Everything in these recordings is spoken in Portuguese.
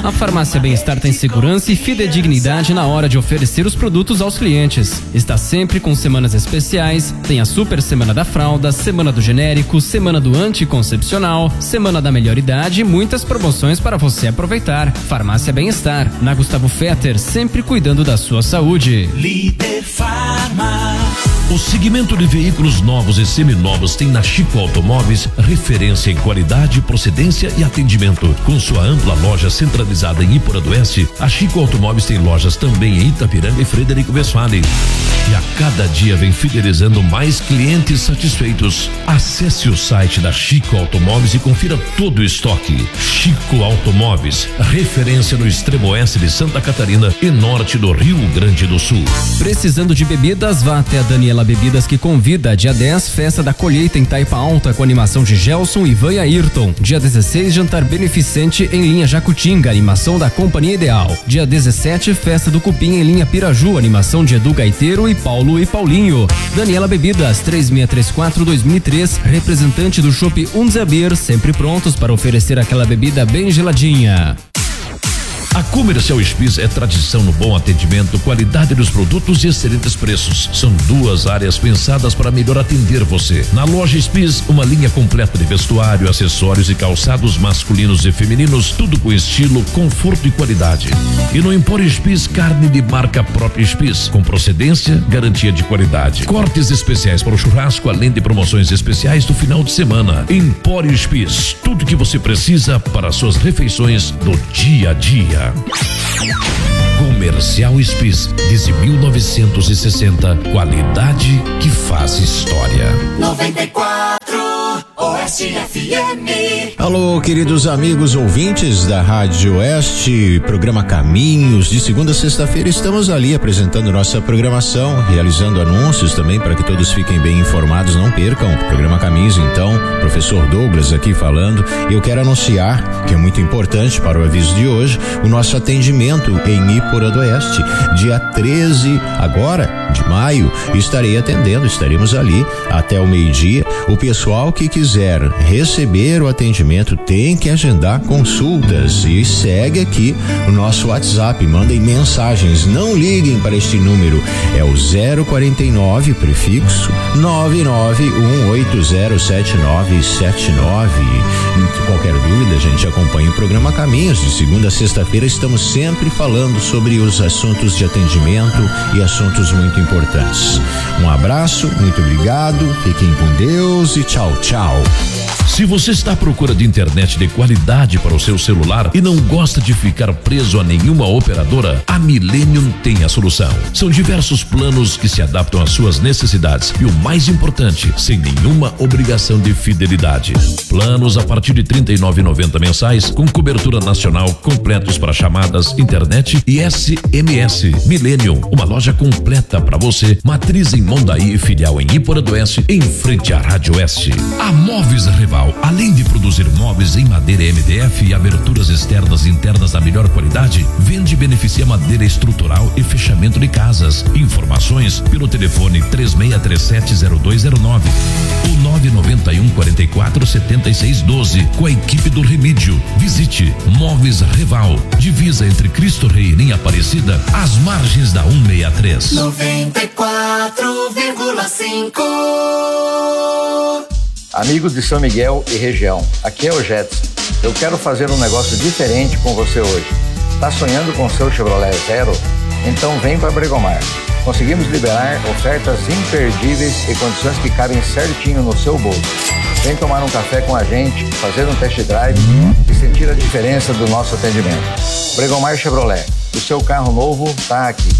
A Farmácia Bem-Estar tem segurança e fidedignidade na hora de oferecer os produtos aos clientes. Está sempre com semanas especiais, tem a Super Semana da Fralda, Semana do Genérico, Semana do Anticoncepcional, Semana da Melhor Idade e muitas promoções para você aproveitar. Farmácia Bem-Estar, na Gustavo Fetter, sempre cuidando da sua saúde. Líder Farma. O segmento de veículos novos e seminovos tem na Chico Automóveis referência em qualidade, procedência e atendimento. Com sua ampla loja centralizada em Iporã do Oeste, a Chico Automóveis tem lojas também em Itapiranga e Frederico Westphalen. E a cada dia vem fidelizando mais clientes satisfeitos. Acesse o site da Chico Automóveis e confira todo o estoque. Chico Automóveis, referência no extremo oeste de Santa Catarina e norte do Rio Grande do Sul. Precisando de bebidas, vá até a Daniela Bebidas, que convida dia 10, festa da colheita em Taipa Alta com animação de Gelson, Ivan e Ayrton. Dia 16, jantar beneficente em linha Jacutinga, animação da Companhia Ideal. Dia 17, festa do Cupim em linha Piraju, animação de Edu Gaiteiro e Paulo e Paulinho. Daniela Bebidas, 3634-2003, representante do Chopp Unzabir, sempre prontos para oferecer aquela bebida bem geladinha. A Comercial Spis é tradição no bom atendimento, qualidade dos produtos e excelentes preços. São duas áreas pensadas para melhor atender você. Na loja Spis, uma linha completa de vestuário, acessórios e calçados masculinos e femininos, tudo com estilo, conforto e qualidade. E no Empório Spis, carne de marca própria Spis, com procedência, garantia de qualidade. Cortes especiais para o churrasco, além de promoções especiais do final de semana. Empório Spis, tudo que você precisa para suas refeições do dia a dia. Comercial Spis, desde 1960, qualidade que faz história. 94 Oeste FM. Alô, queridos amigos ouvintes da Rádio Oeste, programa Caminhos, de segunda a sexta-feira estamos ali apresentando nossa programação, realizando anúncios também para que todos fiquem bem informados, não percam. Programa Caminhos, então, professor Douglas aqui falando. Eu quero anunciar, que é muito importante para o aviso de hoje, o nosso atendimento em Iporã do Oeste, dia 13 agora de maio, estaremos ali até o meio-dia. O pessoal que quiser receber o atendimento tem que agendar consultas e segue aqui o nosso WhatsApp, mandem mensagens, não liguem para este número, é o 049 prefixo 991807979. Qualquer dúvida, gente, acompanhe o programa Caminhos, de segunda a sexta-feira estamos sempre falando sobre os assuntos de atendimento e assuntos muito importantes. Um abraço, muito obrigado, fiquem com Deus e tchau, tchau. Se você está à procura de internet de qualidade para o seu celular e não gosta de ficar preso a nenhuma operadora, a Millennium tem a solução. São diversos planos que se adaptam às suas necessidades e o mais importante, sem nenhuma obrigação de fidelidade. Planos a partir de R$ 39,90 mensais, com cobertura nacional, completos para chamadas, internet e SMS. Millennium, uma loja completa para você, matriz em Mondaí e filial em Iporã do Oeste, em frente à Rádio Oeste. A Móveis Rival, além de produzir móveis em madeira MDF e aberturas externas e internas da melhor qualidade, vende e beneficia madeira estrutural e fechamento de casas. Informações pelo telefone 36370209 ou 991447612 com a equipe do Remídio. Visite Móveis Rival, divisa entre Cristo Rei e Linha Aparecida, às margens da 163. 94,5. Amigos de São Miguel e região, aqui é o Jetson. Eu quero fazer um negócio diferente com você hoje. Tá sonhando com seu Chevrolet Zero? Então vem para Bregomar. Conseguimos liberar ofertas imperdíveis e condições que cabem certinho no seu bolso. Vem tomar um café com a gente, fazer um test drive e sentir a diferença do nosso atendimento. Bregomar Chevrolet, o seu carro novo tá aqui.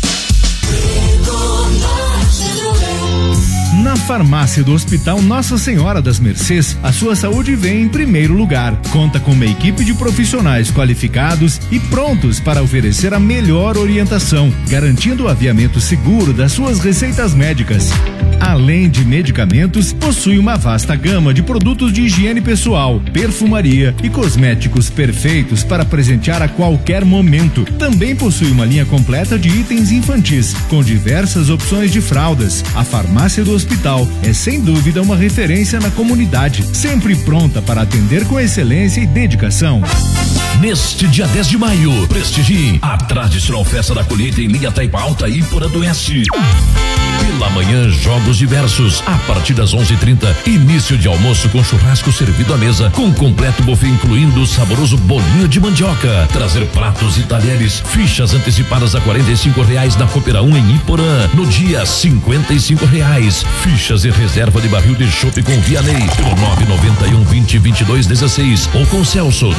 Na farmácia do Hospital Nossa Senhora das Mercês, a sua saúde vem em primeiro lugar. Conta com uma equipe de profissionais qualificados e prontos para oferecer a melhor orientação, garantindo o aviamento seguro das suas receitas médicas. Além de medicamentos, possui uma vasta gama de produtos de higiene pessoal, perfumaria e cosméticos perfeitos para presentear a qualquer momento. Também possui uma linha completa de itens infantis, com diversas opções de fraldas. A farmácia do Hospital é sem dúvida uma referência na comunidade, sempre pronta para atender com excelência e dedicação. neste dia 10 de maio. Prestigie a tradicional festa da colheita em linha Taipa Alta e Iporã-do-Oeste. Pela manhã, jogos diversos. A partir das 11h30, início de almoço com churrasco servido à mesa, com completo buffet incluindo o saboroso bolinho de mandioca. Trazer pratos e talheres. Fichas antecipadas a R$45 na Coopera 1 em Iporã. No dia, R$55. Fichas e reserva de barril de chopp com Vianney pelo 991-20-22-16 ou com Celso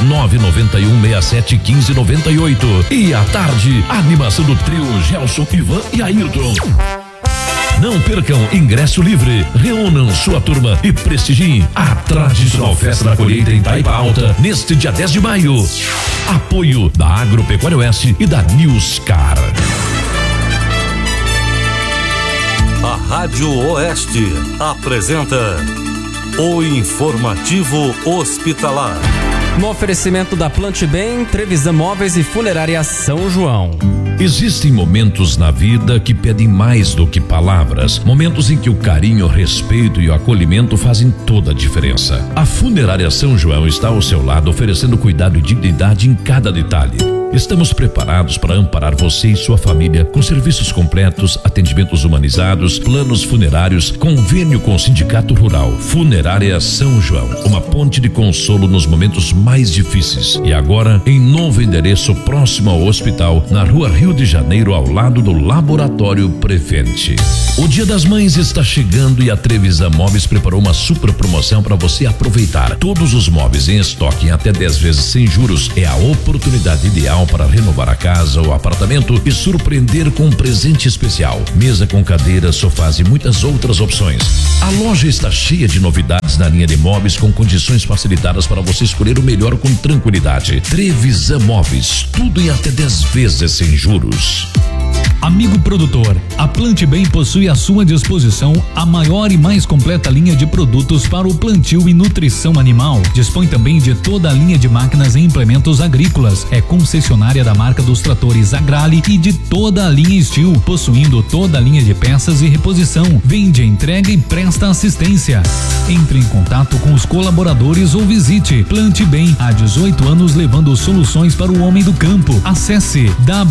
991-67-15-98. E à tarde, a animação do trio Gelson, Ivan e Ayrton. Não percam ingresso livre. Reúnam sua turma e prestigiem a tradicional festa da colheita em Taipa Alta neste dia 10 de maio. Apoio da Agropecuária Oeste e da Newscar. A Rádio Oeste apresenta o Informativo Hospitalar. No oferecimento da Plante Bem, Trevisan Móveis e Funerária São João. Existem momentos na vida que pedem mais do que palavras. Momentos em que o carinho, o respeito e o acolhimento fazem toda a diferença. A Funerária São João está ao seu lado, oferecendo cuidado e dignidade em cada detalhe. Estamos preparados para amparar você e sua família com serviços completos, atendimentos humanizados, planos funerários, convênio com o Sindicato Rural. Funerária São João, uma ponte de consolo nos momentos mais difíceis. E agora, em novo endereço próximo ao hospital, na Rua Rio de Janeiro, ao lado do Laboratório Prevente. O Dia das Mães está chegando e a Trevisan Móveis preparou uma super promoção para você aproveitar. Todos os móveis em estoque em até 10 vezes sem juros é a oportunidade ideal para renovar a casa ou apartamento e surpreender com um presente especial. Mesa com cadeira, sofás e muitas outras opções. A loja está cheia de novidades na linha de móveis com condições facilitadas para você escolher o melhor com tranquilidade. Trevisan Móveis, tudo em até 10 vezes sem juros. Amigo produtor, a Plante Bem possui à sua disposição a maior e mais completa linha de produtos para o plantio e nutrição animal. Dispõe também de toda a linha de máquinas e implementos agrícolas. É concessionária da marca dos tratores Agrale e de toda a linha Steel, possuindo toda a linha de peças e reposição. Vende, entrega e presta assistência. Entre em contato com os colaboradores ou visite Plante Bem, há 18 anos levando soluções para o homem do campo. Acesse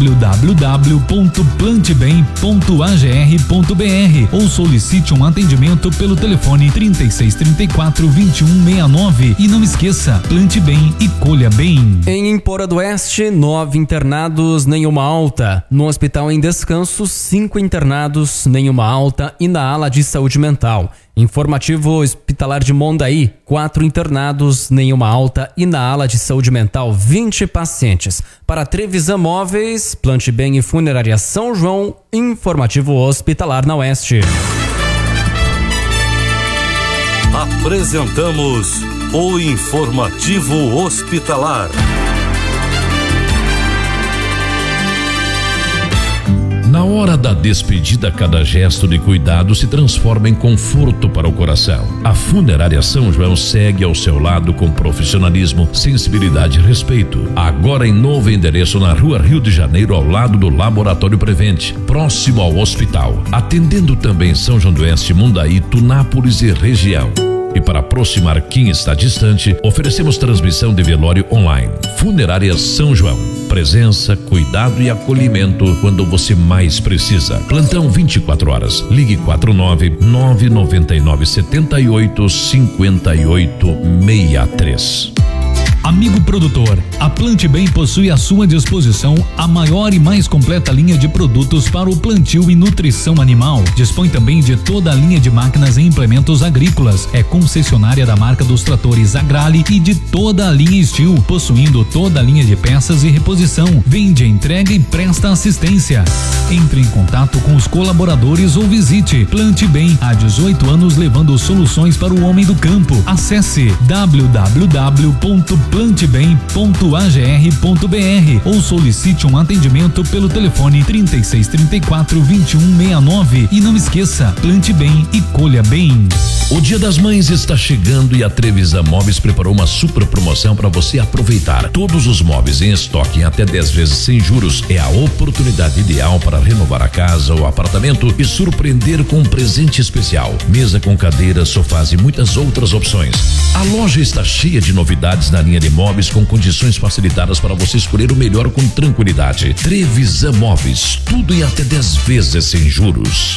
www.plantebem.agr.br ou solicite um atendimento pelo telefone 3634-2169. E não esqueça, plante bem e colha bem. Em Iporã-do-Oeste, 9 internados, nenhuma alta. No hospital em descanso, 5 internados, nenhuma alta. E na ala de saúde mental. Informativo Hospitalar de Mondaí, 4 internados, nenhuma alta. E na ala de saúde mental, 20 pacientes. Para Trevisan Móveis, Plante Bem e Funerária São João, Informativo Hospitalar na Oeste. Apresentamos o Informativo Hospitalar. Na hora da despedida, cada gesto de cuidado se transforma em conforto para o coração. A Funerária São João segue ao seu lado com profissionalismo, sensibilidade e respeito. Agora em novo endereço na Rua Rio de Janeiro, ao lado do Laboratório Prevente, próximo ao hospital. Atendendo também São João do Oeste, Mundaí, Tunápolis e região. E para aproximar quem está distante, oferecemos transmissão de velório online. Funerária São João. Presença, cuidado e acolhimento quando você mais precisa. Plantão 24 horas. Ligue 49-999-78-5863. Amigo produtor, a Plante Bem possui à sua disposição a maior e mais completa linha de produtos para o plantio e nutrição animal. Dispõe também de toda a linha de máquinas e implementos agrícolas. É concessionária da marca dos tratores Agrale e de toda a linha Steel, possuindo toda a linha de peças e reposição. Vende, entrega e presta assistência. Entre em contato com os colaboradores ou visite Plante Bem, há 18 anos levando soluções para o homem do campo. Acesse www.plantebem.agr.br ou solicite um atendimento pelo telefone 3634-2169. E não esqueça, plante bem e colha bem. O Dia das Mães está chegando e a Trevisan Móveis preparou uma super promoção para você aproveitar. Todos os móveis em estoque em até 10 vezes sem juros é a oportunidade ideal para renovar a casa ou apartamento e surpreender com um presente especial. Mesa com cadeira, sofás e muitas outras opções. A loja está cheia de novidades na linha de móveis com condições facilitadas para você escolher o melhor com tranquilidade. Trevisan Móveis, tudo em até 10 vezes sem juros.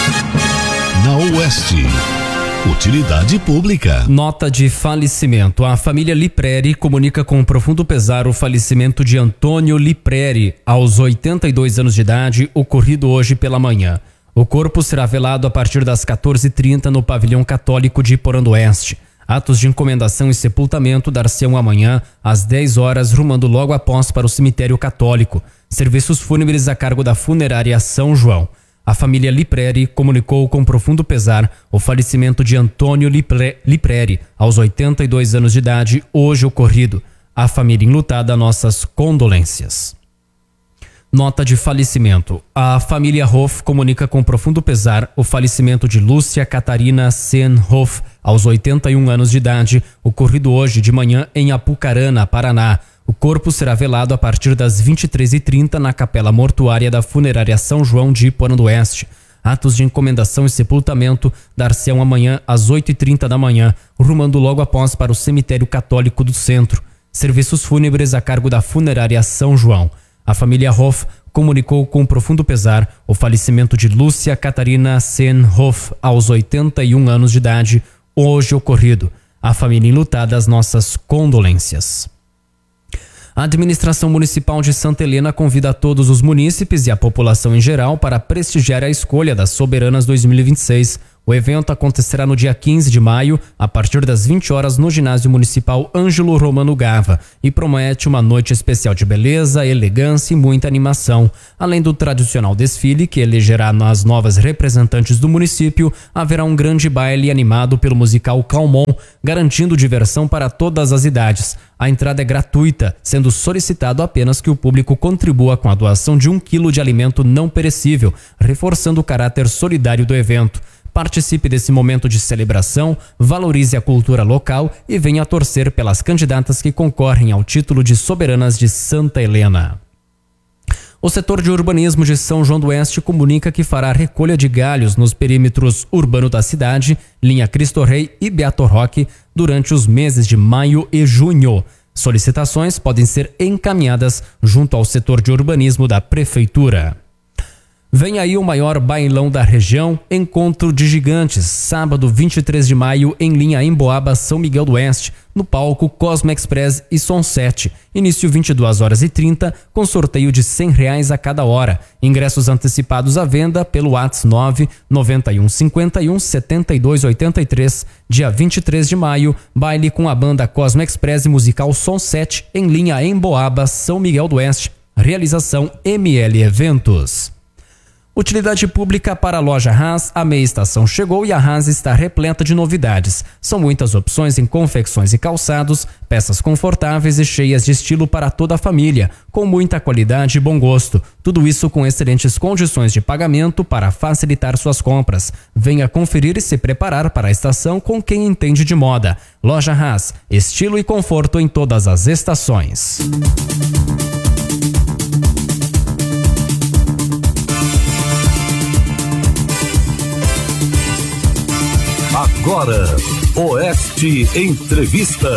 Na Oeste, utilidade pública. Nota de falecimento. A família Lipreri comunica com profundo pesar o falecimento de Antônio Lipreri, aos 82 anos de idade, ocorrido hoje pela manhã. O corpo será velado a partir das 14h30 no pavilhão católico de Iporã do Oeste. Atos de encomendação e sepultamento dar-se-ão amanhã às 10 horas, rumando logo após para o cemitério católico. Serviços fúnebres a cargo da funerária São João. A família Lipreri comunicou com profundo pesar o falecimento de Antônio Lipreri, aos 82 anos de idade, hoje ocorrido. A família enlutada, nossas condolências. Nota de falecimento. A família Hoff comunica com profundo pesar o falecimento de Lúcia Catarina Senhoff, aos 81 anos de idade, ocorrido hoje de manhã em Apucarana, Paraná. O corpo será velado a partir das 23h30 na capela mortuária da funerária São João de Iporã do Oeste. Atos de encomendação e sepultamento dar-se-ão amanhã às 8h30 da manhã, rumando logo após para o cemitério católico do centro. Serviços fúnebres a cargo da funerária São João. A família Hoff comunicou com profundo pesar o falecimento de Lúcia Catarina Senhoff, aos 81 anos de idade, hoje ocorrido. A família enlutada, as nossas condolências. A administração municipal de Santa Helena convida a todos os munícipes e a população em geral para prestigiar a escolha das Soberanas 2026. O evento acontecerá no dia 15 de maio, a partir das 20 horas no ginásio municipal Ângelo Romano Gava, e promete uma noite especial de beleza, elegância e muita animação. Além do tradicional desfile, que elegerá as novas representantes do município, haverá um grande baile animado pelo musical Calmon, garantindo diversão para todas as idades. A entrada é gratuita, sendo solicitado apenas que o público contribua com a doação de 1 quilo de alimento não perecível, reforçando o caráter solidário do evento. Participe desse momento de celebração, valorize a cultura local e venha torcer pelas candidatas que concorrem ao título de Soberanas de Santa Helena. O setor de urbanismo de São João do Oeste comunica que fará recolha de galhos nos perímetros urbano da cidade, linha Cristo Rei e Beato Roque, durante os meses de maio e junho. Solicitações podem ser encaminhadas junto ao setor de urbanismo da Prefeitura. Vem aí o maior bailão da região, Encontro de Gigantes, sábado 23 de maio em linha Emboaba, São Miguel do Oeste, no palco Cosmo Express e Som 7. Início 22h30, com sorteio de R$100 a cada hora. Ingressos antecipados à venda pelo WhatsApp 991517283. Dia 23 de maio, baile com a banda Cosmo Express e musical Som 7 em linha Emboaba, São Miguel do Oeste. Realização ML Eventos. Utilidade pública para a loja Haas. A meia estação chegou e a Haas está repleta de novidades. São muitas opções em confecções e calçados, peças confortáveis e cheias de estilo para toda a família, com muita qualidade e bom gosto. Tudo isso com excelentes condições de pagamento para facilitar suas compras. Venha conferir e se preparar para a estação com quem entende de moda. Loja Haas, estilo e conforto em todas as estações. Agora, Oeste Entrevista.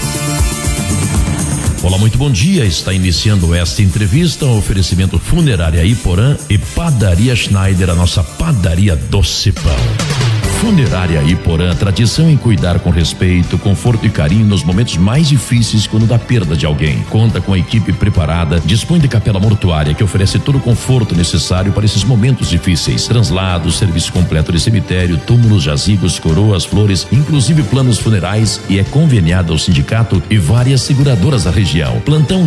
Olá, muito bom dia. Está iniciando esta entrevista, um oferecimento Funerária Iporã e Padaria Schneider, a nossa padaria doce pão. Funerária Iporã, tradição em cuidar com respeito, conforto e carinho nos momentos mais difíceis quando da perda de alguém. Conta com a equipe preparada, dispõe de capela mortuária que oferece todo o conforto necessário para esses momentos difíceis. Translados, serviço completo de cemitério, túmulos, jazigos, coroas, flores, inclusive planos funerais, e é conveniada ao sindicato e várias seguradoras da região. Plantão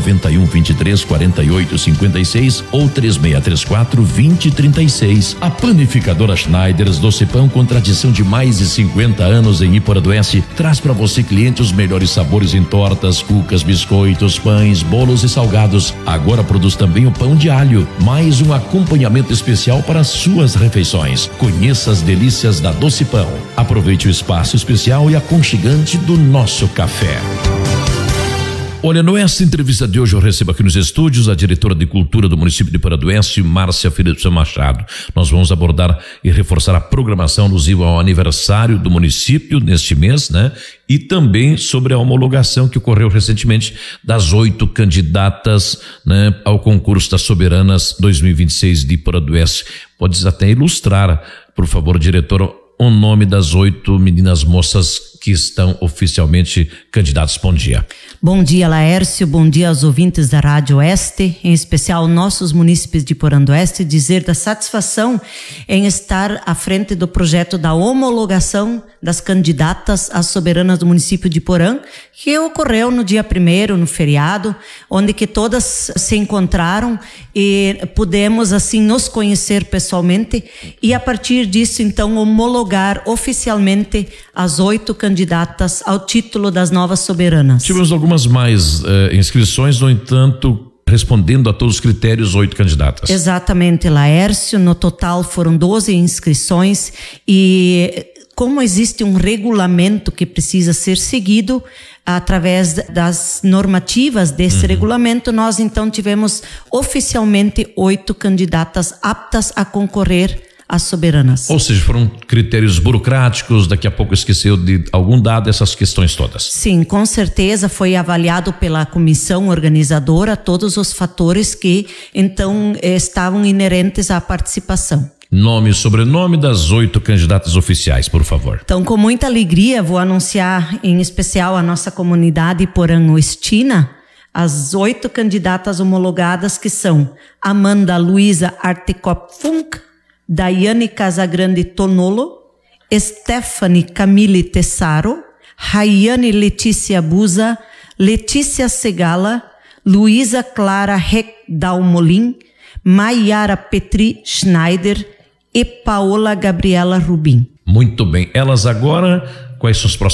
991-23-48-56 ou 3634-2036. A panificadora Schneiders Doce Pão, com tradição de mais de 50 anos em Iporã do Oeste, traz para você, cliente, os melhores sabores em tortas, cucas, biscoitos, pães, bolos e salgados. Agora produz também o pão de alho, mais um acompanhamento especial para as suas refeições. Conheça as delícias da Doce Pão. Aproveite o espaço especial e aconchegante do nosso café. Olha, nessa entrevista de hoje eu recebo aqui nos estúdios a diretora de cultura do município de Porandu Oeste, Márcia Felipe Machado. Nós vamos abordar e reforçar a programação alusiva ao aniversário do município neste mês, né? E também sobre a homologação que ocorreu recentemente das 8 candidatas, né, ao concurso das Soberanas 2026 de Porandu Oeste. Pode até ilustrar, por favor, diretora, o nome das 8 meninas moças que estão oficialmente candidatas. Bom dia. Bom dia, Laércio. Bom dia aos ouvintes da Rádio Oeste, em especial nossos munícipes de Porandu Oeste, dizer da satisfação em estar à frente do projeto da homologação das candidatas às soberanas do município de Porã, que ocorreu no dia 1º, no feriado, onde que todas se encontraram e pudemos assim nos conhecer pessoalmente e a partir disso então homologar oficialmente as 8 candidatas ao título das novas soberanas. Tivemos algumas mais inscrições, no entanto, respondendo a todos os critérios, 8 candidatas. Exatamente, Laércio. No total foram 12 inscrições e como existe um regulamento que precisa ser seguido através das normativas desse regulamento, nós então tivemos oficialmente 8 candidatas aptas a concorrer às soberanas. Ou seja, foram critérios burocráticos, daqui a pouco esqueceu de algum dado, essas questões todas. Sim, com certeza foi avaliado pela comissão organizadora todos os fatores que então estavam inerentes à participação. Nome e sobrenome das 8 candidatas oficiais, por favor. Então, com muita alegria, vou anunciar em especial a nossa comunidade Poranguestina, as 8 candidatas homologadas que são Amanda Luiza Artecop Funk, Daiane Casagrande Tonolo, Stephanie Camille Tessaro, Rayane Letícia Buza, Letícia Segala, Luísa Clara Rec Dalmolin, Maiara Petri Schneider e Paola Gabriela Rubim. Muito bem. Elas agora, quais são os próximos